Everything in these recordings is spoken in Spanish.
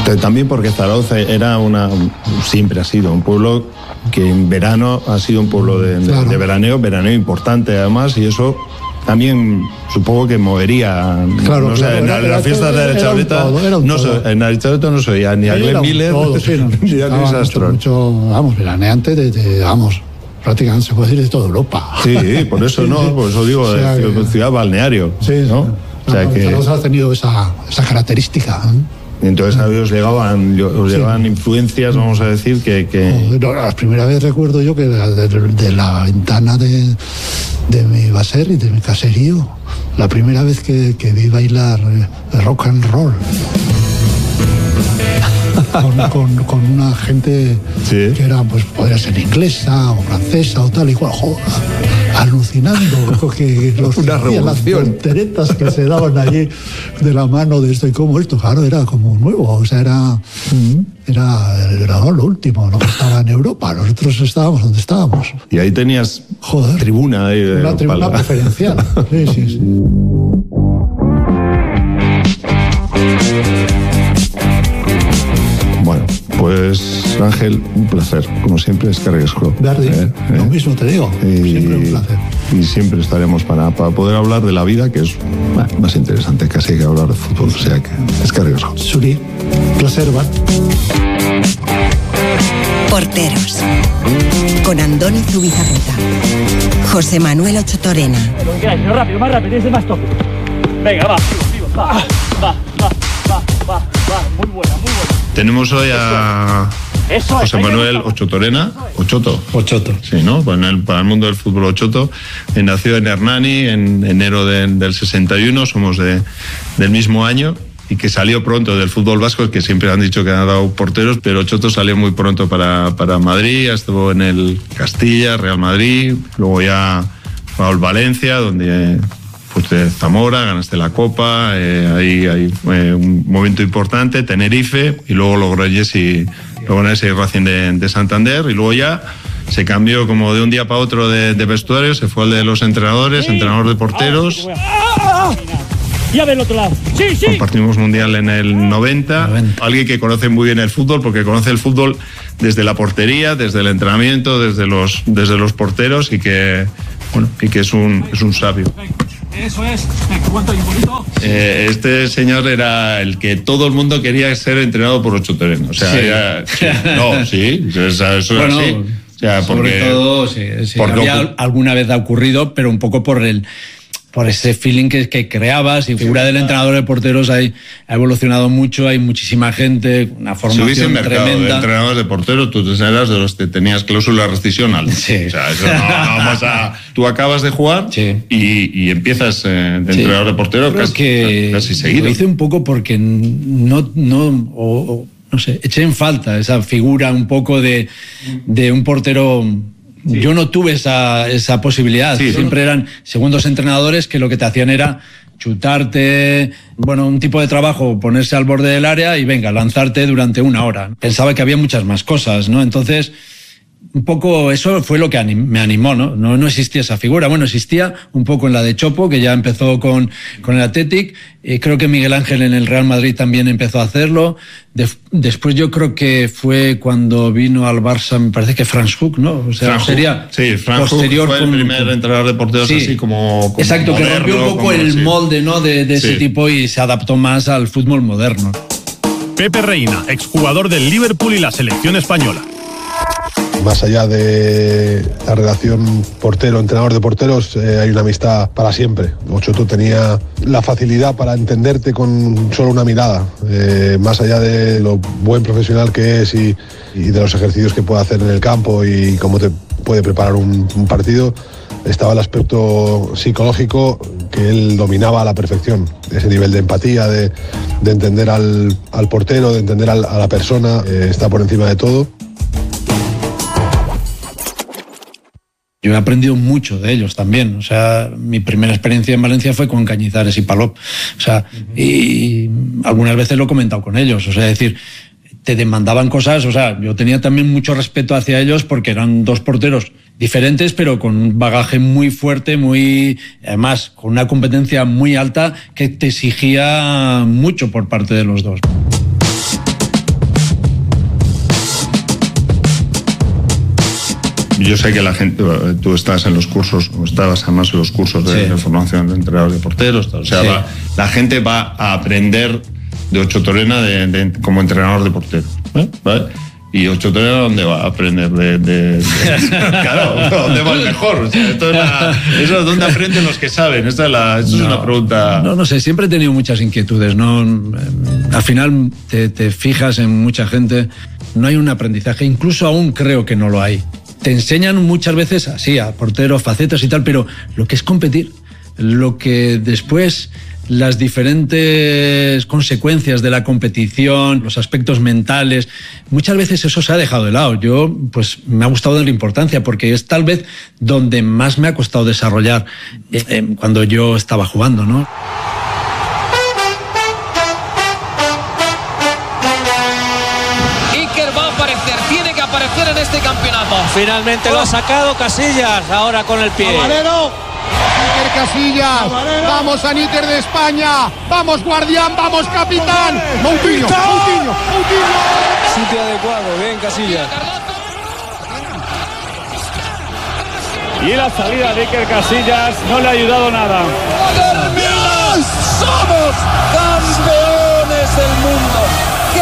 También porque Zarauz siempre ha sido un pueblo que en verano ha sido un pueblo de veraneo importante además, y eso también supongo que movería. Claro, en las fiestas de Aretxabaleta en Aretxabaleta no se oía ni a Glenn Miller ni a Louis Armstrong. Mucho, veraneante prácticamente se puede decir de toda Europa. Sí, por eso digo, o sea, ciudad balneario. Sí, ¿no? O sea que ha tenido esa característica. Entonces a os llegaban influencias, vamos a decir, que... La primera vez recuerdo yo que de la ventana de mi baser y de mi caserío, la primera vez que vi bailar rock and roll. Con una gente que era, pues podría ser inglesa o francesa o tal, igual, alucinando que las volteretas que se daban allí de la mano de esto y como esto, claro, era como nuevo, o sea, era lo último, no estaba en Europa, nosotros estábamos donde estábamos. Y ahí tenías tribuna ahí una tribuna preferencial. Sí. Bueno, pues Ángel, un placer, como siempre, es que arriesgo. Lo mismo te digo, siempre un placer. Y siempre estaremos para poder hablar de la vida, que es más interesante casi que hablar de fútbol, o sea que es que arriesgo. Suri, placer, ¿va? Porteros, con Andoni Zubizarreta, José Manuel Ochotorena. Lo que quieras, pero rápido, más rápido, tienes el más toque. Venga, va, muy buena. Tenemos hoy a José Manuel Ochotorena. Ochoto. Sí, ¿no? Para el mundo del fútbol, Ochoto. Nació en Hernani en enero del 61, somos del mismo año, y que salió pronto del fútbol vasco, que siempre han dicho que han dado porteros, pero Ochoto salió muy pronto para Madrid, estuvo en el Castilla, Real Madrid, luego ya fue al Valencia, donde... fuiste Zamora, ganaste la Copa, ahí fue un momento importante, Tenerife, y luego Logroñés y Racing de Santander, y luego ya se cambió como de un día para otro de vestuario, se fue al de los entrenadores, entrenador de porteros. Ya ve el otro lado. Sí. Compartimos mundial en el 90. Alguien que conoce muy bien el fútbol, porque conoce el fútbol desde la portería, desde el entrenamiento, desde los porteros, y que es un sabio. Eso es. ¿Cuánto hay un poquito? Este señor era el que todo el mundo quería ser entrenado por Ochotorena. O sea, eso es bueno, así. O sea, sobre todo, sí, había alguna vez ha ocurrido, pero un poco por ese feeling que creabas, y figura del entrenador de porteros ha evolucionado mucho, hay muchísima gente, una formación tremenda. De entrenadores de porteros, tú eras de los que tenías cláusula rescisional. Sí. O sea, eso no vamos a... Tú acabas de jugar y empiezas de entrenador de portero casi seguido. Lo hice un poco porque no sé, eché en falta esa figura un poco de un portero. Sí. Yo no tuve esa posibilidad. Siempre eran segundos entrenadores que lo que te hacían era chutarte, un tipo de trabajo, ponerse al borde del área y venga, lanzarte durante una hora. Pensaba que había muchas más cosas, ¿no? Entonces, un poco eso fue lo que me animó, ¿no? No existía esa figura. Bueno, existía un poco en la de Chopo, que ya empezó con el Athletic. Creo que Miguel Ángel en el Real Madrid también empezó a hacerlo. Después yo creo que fue cuando vino al Barça, me parece que Franz Hook, ¿no? O sea, sería Franz posterior. Hook fue el primer entrenador de porteros así como exacto, moderno, que rompió un poco el molde, ¿no? de ese tipo, y se adaptó más al fútbol moderno. Pepe Reina, exjugador del Liverpool y la selección española. Más allá de la relación portero-entrenador de porteros, hay una amistad para siempre. Ochoto tenía la facilidad para entenderte con solo una mirada, más allá de lo buen profesional que es y de los ejercicios que puede hacer en el campo y cómo te puede preparar un partido. Estaba el aspecto psicológico que él dominaba a la perfección, ese nivel de empatía, de entender al portero, de entender a la persona, está por encima de todo. Yo he aprendido mucho de ellos también. O sea, mi primera experiencia en Valencia fue con Cañizares y Palop. O sea, y algunas veces lo he comentado con ellos. O sea, es decir, te demandaban cosas. O sea, yo tenía también mucho respeto hacia ellos porque eran dos porteros diferentes, pero con un bagaje muy fuerte, además, con una competencia muy alta que te exigía mucho por parte de los dos. yo sé que la gente, tú estás en los cursos, o estabas además en los cursos de formación de entrenadores de porteros, o sea, la gente va a aprender de Ocho Torena como entrenador de portero, ¿vale? ¿Y Ocho Torena dónde va a aprender claro, ¿dónde va el mejor? O sea, eso es donde aprenden los que saben. Esta es una pregunta. No sé, siempre he tenido muchas inquietudes, ¿no? Al final te fijas en mucha gente, no hay un aprendizaje, incluso aún creo que no lo hay. Te enseñan muchas veces así a porteros, facetas y tal, pero lo que es competir, lo que después, las diferentes consecuencias de la competición, los aspectos mentales, muchas veces eso se ha dejado de lado. Yo, pues, me ha gustado darle importancia porque es tal vez donde más me ha costado desarrollar cuando yo estaba jugando, ¿no? Iker va a aparecer, tiene que aparecer en este campeonato. Finalmente lo ha sacado Casillas, ahora con el pie. Iker Casillas, vamos a Níker de España, vamos guardián, vamos capitán, Moutinho. Sitio adecuado, bien Casillas. Y la salida de Iker Casillas no le ha ayudado nada. ¡Somos campeones del mundo! ¡Qué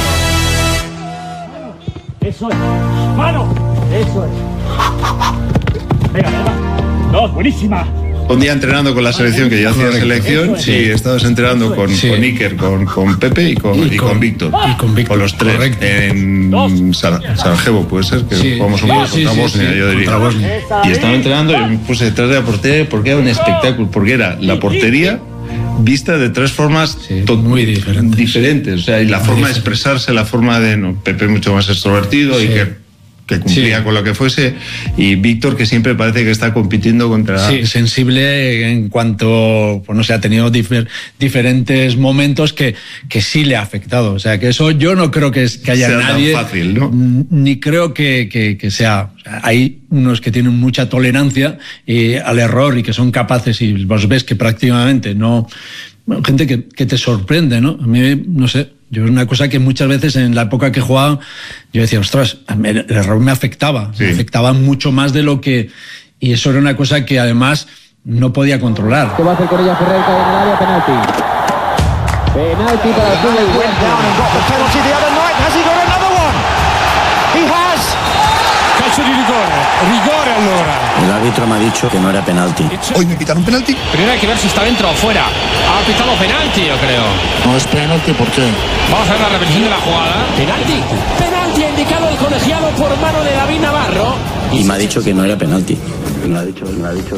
bonito! Eso es, mano, eso es. Venga, dos, buenísima. Un día entrenando con la selección, que yo hacía selección, estabas entrenando con Iker, con Pepe y con Víctor. Con los tres. Correcto. En Sarajevo, puede ser, que jugamos un poco contra Bosnia, yo diría. Y estaba entrenando y me puse detrás de la portería porque era un espectáculo, porque era la portería vista de tres formas muy diferentes. O sea, y la forma de expresarse, la forma de... Pepe mucho más extrovertido y que cumplía con lo que fuese, y Víctor, que siempre parece que está compitiendo contra... Sí, sensible en cuanto, pues no sé, ha tenido diferentes momentos que sí le ha afectado. O sea, que eso yo no creo que haya nadie... tan fácil, ¿no? Ni creo que sea... O sea, hay unos que tienen mucha tolerancia al error y que son capaces, y vos ves que prácticamente no... Bueno, gente que te sorprende, ¿no? A mí, no sé, yo es una cosa que muchas veces en la época que jugaba, yo decía, ostras, el error me afectaba mucho más de lo que... Y eso era una cosa que además no podía controlar. ¿Qué va a hacer con ella Ferrer? Cae en el área, penalti. Penalti para el club del West Ham. Calcio di rigore allora. El árbitro me ha dicho que no era penalti. Hoy me pitaron penalti. Primero hay que ver si está dentro o fuera. Ha pitado penalti, yo creo. No es penalti, ¿por qué? Vamos a ver la repetición de la jugada. Penalti. Penalti ha indicado el colegiado por mano de David Navarro. Y me ha dicho que no era penalti. Me lo ha dicho.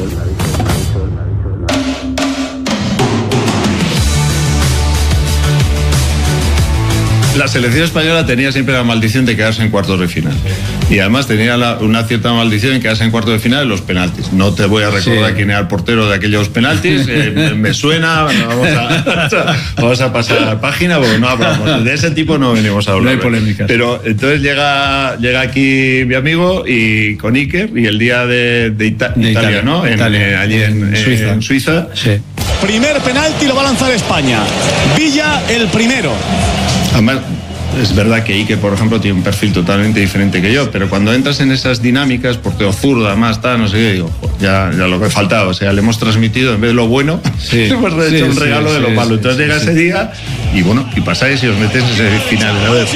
La selección española tenía siempre la maldición de quedarse en cuartos de final. Y además tenía una cierta maldición en quedarse en cuartos de final en los penaltis. No te voy a recordar quién era el portero de aquellos penaltis. Me suena. Vamos a pasar página porque no hablamos. De ese tipo no venimos a hablar. No hay polémicas. Pero entonces llega aquí mi amigo y con Iker, y el día de Italia, ¿no? Allí en Suiza. Sí. Primer penalti lo va a lanzar España. Villa el primero. Además, es verdad que Iker, por ejemplo, tiene un perfil totalmente diferente que yo, pero cuando entras en esas dinámicas, portero zurdo, además, no sé qué, digo, ya lo que faltaba, o sea, le hemos transmitido, en vez de lo bueno, hemos hecho un regalo de lo malo. Entonces llega ese día y bueno, y pasáis y os metéis en ese final de la vez.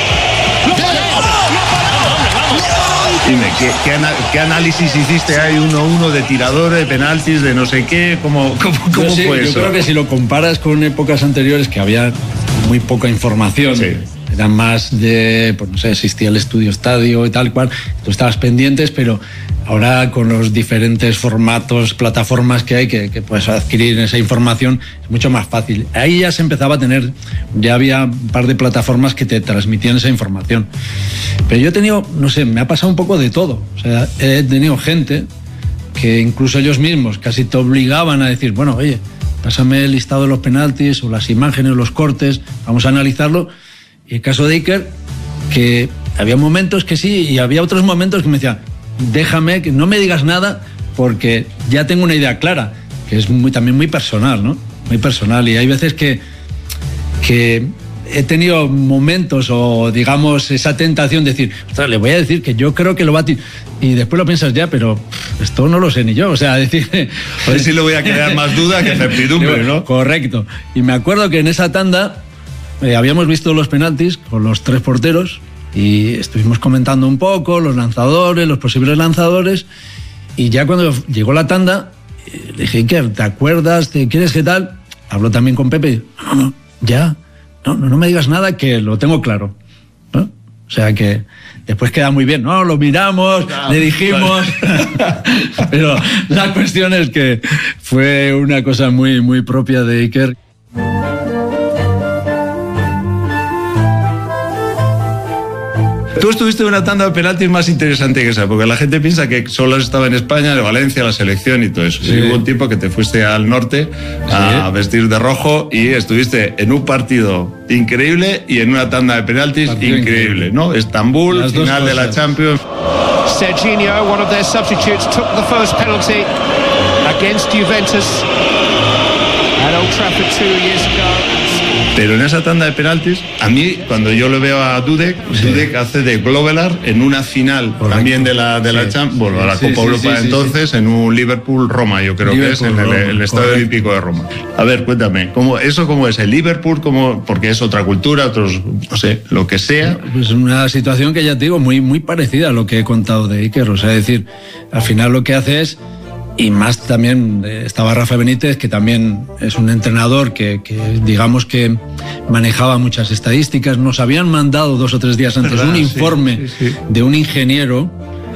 Dime, ¿qué análisis hiciste? ¿Hay 1-1 de tiradores, de penaltis, de no sé qué? ¿Cómo fue eso? Yo creo que si lo comparas con épocas anteriores, que había muy poca información, eran más de, pues no sé, existía el estudio estadio y tal cual, tú estabas pendientes, pero ahora con los diferentes formatos, plataformas que hay, que puedes adquirir esa información, es mucho más fácil. Ahí ya se empezaba a tener, ya había un par de plataformas que te transmitían esa información. Pero yo he tenido, no sé, me ha pasado un poco de todo. O sea, he tenido gente que incluso ellos mismos casi te obligaban a decir, bueno, oye, pásame el listado de los penaltis o las imágenes, los cortes, vamos a analizarlo. Y el caso de Iker, que había momentos que sí y había otros momentos que me decían, déjame, que no me digas nada porque ya tengo una idea clara, que es también muy personal, ¿no? Muy personal, y hay veces que he tenido momentos o digamos esa tentación de decir, ostras, le voy a decir que yo creo que lo va a tirar, y después lo piensas ya, pero esto no lo sé ni yo, o sea, decir, a ver si le voy a crear más duda que certidumbre, ¿no? Correcto. Y me acuerdo que en esa tanda habíamos visto los penaltis con los 3 porteros y estuvimos comentando un poco los lanzadores, los posibles lanzadores, y ya cuando llegó la tanda le dije, Iker, ¿te acuerdas? ¿Quieres qué tal? Habló también con Pepe. No me digas nada, que lo tengo claro, ¿no? O sea que después queda muy bien, ¿no? Lo miramos, le dijimos, pero la cuestión es que fue una cosa muy, muy propia de Iker. Tú estuviste en una tanda de penaltis más interesante que esa, porque la gente piensa que solo estaba en España, de Valencia, la selección y todo eso. Sí. Hubo un tiempo que te fuiste al norte a vestir de rojo y estuviste en un partido increíble y en una tanda de penaltis increíble, ¿no? Estambul, final de la Champions. Serginho, one of their substitutes, took the first penalty against Juventus at Old Trafford 2 years ago. Pero en esa tanda de penaltis, a mí, cuando yo lo veo a Dudek, Dudek hace de Glovelar en una final también de la Champions, bueno, la Copa Europa entonces, en un Liverpool-Roma, yo creo que es, en el Estadio Olímpico de Roma. A ver, cuéntame, ¿cómo es el Liverpool? Porque es otra cultura, otros, no sé, lo que sea. Pues una situación que ya te digo, muy, muy parecida a lo que he contado de Iker, o sea, es decir, al final lo que hace es, y más también estaba Rafa Benítez, que también es un entrenador que digamos que manejaba muchas estadísticas. Nos habían mandado 2 o 3 días antes un informe de un ingeniero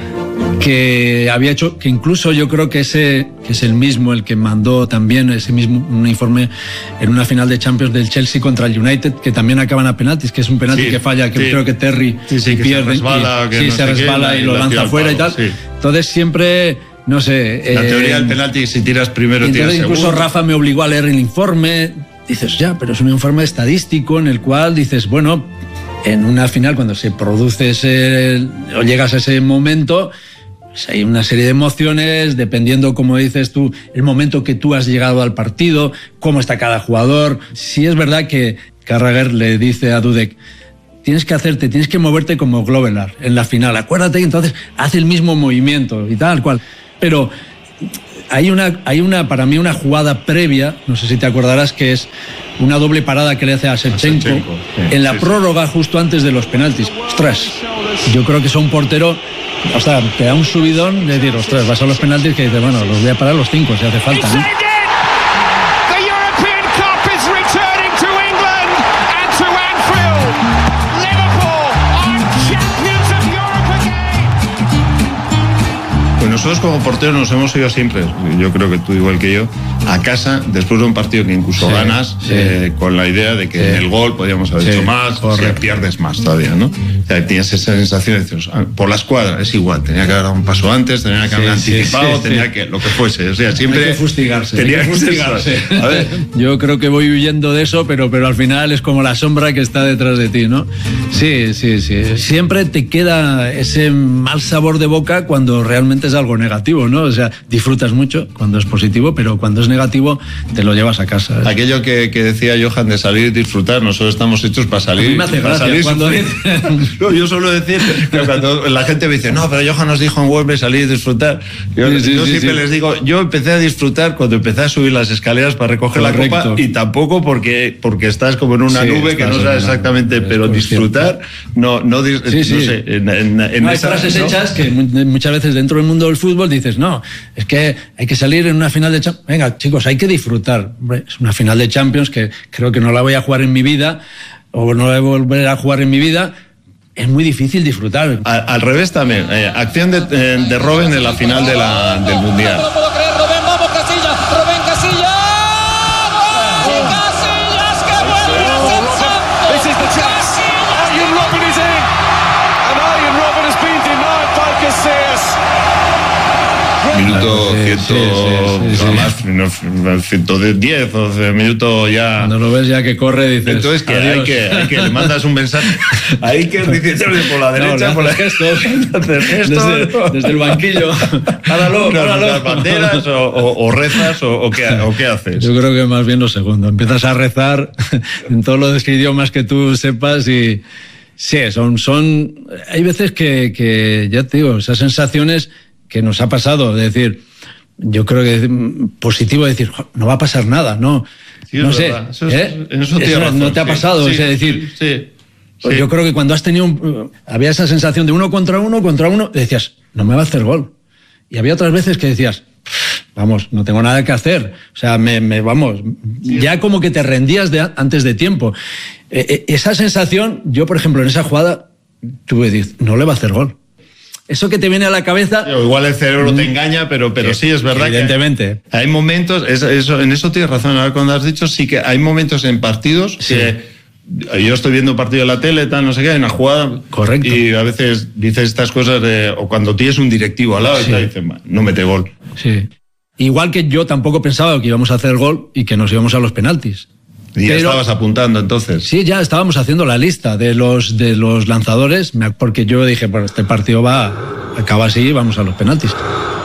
que había hecho, que incluso yo creo que ese que es el mismo el que mandó también ese mismo un informe en una final de Champions del Chelsea contra el United, que también acaban a penaltis, que es un penalti que falla, que creo que Terry pierde, se resbala y lo lanza fuera y tal. Entonces siempre, no sé, la teoría del penalti, si tiras primero tiras segundo. Incluso Rafa me obligó a leer el informe. Dices, ya, pero es un informe estadístico en el cual dices, bueno, en una final cuando se produce o llegas a ese momento, pues hay una serie de emociones, dependiendo, como dices tú, el momento que tú has llegado al partido, cómo está cada jugador. Sí es verdad que Carragher le dice a Dudek, tienes que moverte como Glovelar en la final, acuérdate, y entonces hace el mismo movimiento y tal cual. Pero hay una para mí una jugada previa, no sé si te acordarás, que es una doble parada que le hace a Shevchenko en la prórroga justo antes de los penaltis. Ostras, yo creo que es un portero, o sea, te da un subidón de decir, ostras, vas a los penaltis, que dices, bueno, los voy a parar los 5 si hace falta, ¿no? Nosotros como porteros nos hemos ido siempre, yo creo que tú igual que yo, a casa después de un partido que incluso ganas, con la idea de que en el gol podíamos haber hecho más, que pierdes más todavía, ¿no? O sea, tienes esa sensación de decir, por la escuadra es igual, tenía que haber dado un paso antes, tenía que haber anticipado, tenía que, lo que fuese, o sea, siempre... Hay que fustigarse. Tenía que fustigarse. A ver. Yo creo que voy huyendo de eso, pero al final es como la sombra que está detrás de ti, ¿no? Sí. Siempre te queda ese mal sabor de boca cuando realmente es algo negativo, ¿no? O sea, disfrutas mucho cuando es positivo, pero cuando es negativo te lo llevas a casa. Aquello que decía Johan de salir y disfrutar, nosotros estamos hechos para salir. A mí me hace gracia cuando no, yo suelo decir que cuando la gente me dice, no, pero Johan nos dijo en Wembley salir y disfrutar. Yo siempre les digo, yo empecé a disfrutar cuando empecé a subir las escaleras para recoger la copa, y tampoco porque estás como en una nube que no sabes exactamente, pero disfrutar, no sé, en hay frases hechas que muchas veces dentro del mundo del fútbol dices, no, es que hay que salir en una final de Champions. Venga, chicos, hay que disfrutar. Hombre, es una final de Champions que creo que no la voy a jugar en mi vida, o no la voy a volver a jugar en mi vida. Es muy difícil disfrutar. Al revés también. Acción de Robben en la final del Mundial. No puedo creer, Robben, vamos, Casillas. Robben, Casillas. Casillas, que vuelve a ser santo. This is the chance. Arjen Robben is in. And Arjen Robben has been denied by Casillas. Minuto 110 o 11 minutos ya. Cuando lo ves ya que corre, dices. Entonces que hay que le mandas un mensaje. Hay que decirle por la derecha, por la gestos. Desde el banquillo. Páralo. Las banderas o rezas o qué haces. Yo creo que más bien lo segundo. Empiezas a rezar en todos los idiomas que tú sepas y sí, hay veces que ya te digo, esas sensaciones que nos ha pasado, de decir, yo creo que es positivo decir, no va a pasar nada, no, sí, no sé, no te ha pasado, sí, es decir, sí. Yo creo que cuando has tenido, había esa sensación de uno contra uno, decías, no me va a hacer gol, y había otras veces que decías, vamos, no tengo nada que hacer, o sea, ya como que te rendías antes de tiempo. Esa sensación, yo por ejemplo en esa jugada tuve, no le va a hacer gol. Eso que te viene a la cabeza... Igual el cerebro te engaña, pero sí es verdad. Evidentemente. Que hay momentos, en eso tienes razón, ahora cuando has dicho, sí que hay momentos en partidos que yo estoy viendo un partido de la tele, tal, no sé qué, hay una jugada. Correcto. Y a veces dices estas cosas o cuando tienes un directivo al lado y te dicen, no mete gol. Sí. Igual que yo tampoco pensaba que íbamos a hacer gol y que nos íbamos a los penaltis. Y ya estabas apuntando entonces. Sí, ya estábamos haciendo la lista de los lanzadores, porque yo dije, bueno, este partido acaba así y vamos a los penaltis.